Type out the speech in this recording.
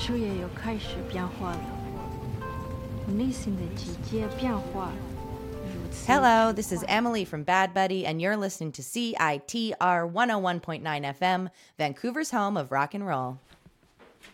主也有开始变化了，我内心的季节变化如此。 Hello, this is Emily from Bad Buddy, and you're listening to CITR 101.9 FM, Vancouver's home of rock and roll.